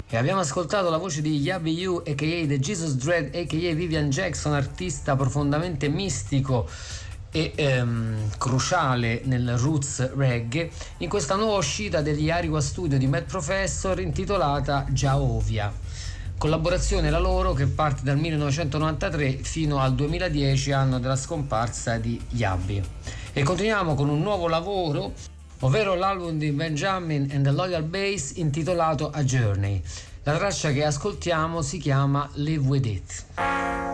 E abbiamo ascoltato la voce di Yabby You, a.k.a. The Jesus Dread, a.k.a. Vivian Jackson, artista profondamente mistico e cruciale nel roots reggae, in questa nuova uscita degli Ariwa Studio di Mad Professor intitolata Jaovia. Collaborazione la loro che parte dal 1993 fino al 2010, anno della scomparsa di Yabby. E continuiamo con un nuovo lavoro, ovvero l'album di Benjamin and the Loyal Bass intitolato A Journey. La traccia che ascoltiamo si chiama Live With It.